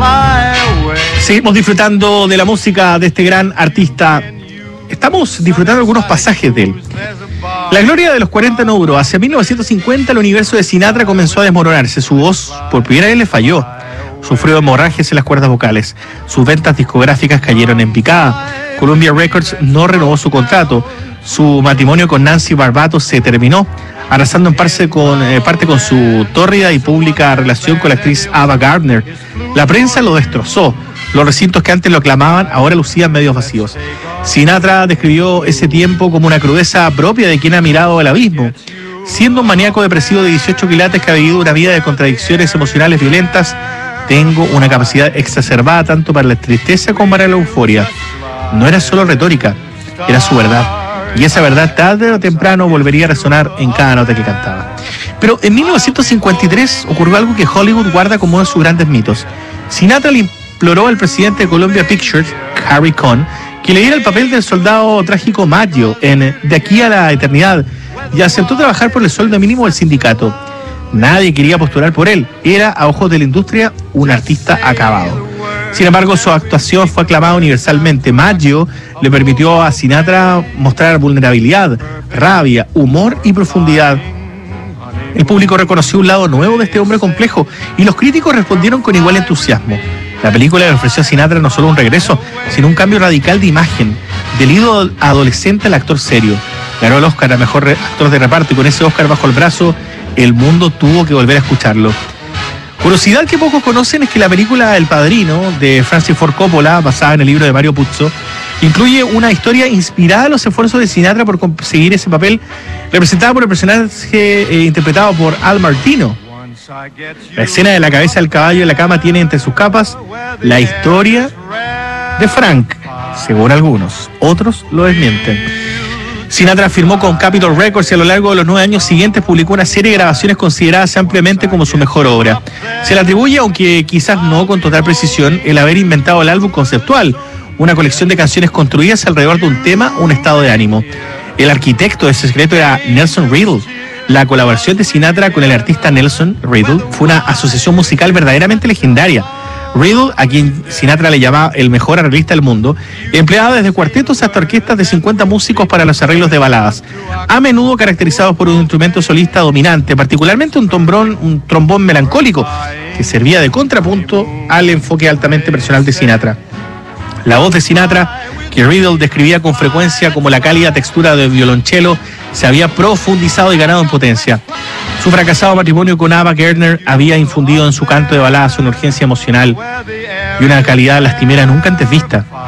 Seguimos disfrutando de la música de este gran artista. Estamos disfrutando algunos pasajes de él. La gloria de los 40 no duró. Hacia 1950 el universo de Sinatra comenzó a desmoronarse. Su voz por primera vez le falló. Sufrió hemorragias en las cuerdas vocales. Sus ventas discográficas cayeron en picada. Columbia Records no renovó su contrato. Su matrimonio con Nancy Barbato se terminó, arrasando en parte con su tórrida y pública relación con la actriz Ava Gardner. La prensa lo destrozó. Los recintos que antes lo aclamaban ahora lucían medios vacíos. Sinatra describió ese tiempo como una crudeza propia de quien ha mirado al abismo. Siendo un maníaco depresivo de 18 quilates que ha vivido una vida de contradicciones emocionales violentas, tengo una capacidad exacerbada tanto para la tristeza como para la euforia. No era solo retórica, era su verdad. Y esa verdad tarde o temprano volvería a resonar en cada nota que cantaba. Pero en 1953 ocurrió algo que Hollywood guarda como uno de sus grandes mitos. Sinatra le imploró al presidente de Columbia Pictures, Harry Cohn, que le diera el papel del soldado trágico Maggio en De aquí a la eternidad, y aceptó trabajar por el sueldo mínimo del sindicato. Nadie quería postular por él. Era, a ojos de la industria, un artista acabado. Sin embargo, su actuación fue aclamada universalmente. Maggio le permitió a Sinatra mostrar vulnerabilidad, rabia, humor y profundidad. El público reconoció un lado nuevo de este hombre complejo y los críticos respondieron con igual entusiasmo. La película le ofreció a Sinatra no solo un regreso, sino un cambio radical de imagen, del ídolo adolescente al actor serio. Ganó el Oscar a mejor actor de reparto y con ese Oscar bajo el brazo, el mundo tuvo que volver a escucharlo. Curiosidad que pocos conocen es que la película El Padrino, de Francis Ford Coppola, basada en el libro de Mario Puzo, incluye una historia inspirada en los esfuerzos de Sinatra por conseguir ese papel, representada por el personaje interpretado por Al Martino. La escena de la cabeza del caballo en la cama tiene entre sus capas la historia de Frank, según algunos, otros lo desmienten. Sinatra firmó con Capitol Records y a lo largo de los 9 años siguientes publicó una serie de grabaciones consideradas ampliamente como su mejor obra. Se le atribuye, aunque quizás no con total precisión, el haber inventado el álbum conceptual, una colección de canciones construidas alrededor de un tema o un estado de ánimo. El arquitecto de ese secreto era Nelson Riddle. La colaboración de Sinatra con el artista Nelson Riddle fue una asociación musical verdaderamente legendaria. Riddle, a quien Sinatra le llamaba el mejor arreglista del mundo, empleaba desde cuartetos hasta orquestas de 50 músicos para los arreglos de baladas, a menudo caracterizados por un instrumento solista dominante, particularmente un trombón melancólico, que servía de contrapunto al enfoque altamente personal de Sinatra. La voz de Sinatra, que Riddle describía con frecuencia como la cálida textura del violonchelo, se había profundizado y ganado en potencia. Su fracasado matrimonio con Ava Gardner había infundido en su canto de baladas una urgencia emocional y una calidad lastimera nunca antes vista.